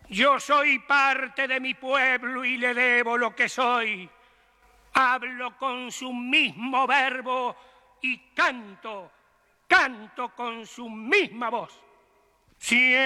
Yo soy parte de mi pueblo y le debo lo que soy. Hablo con su mismo verbo y canto con su misma voz.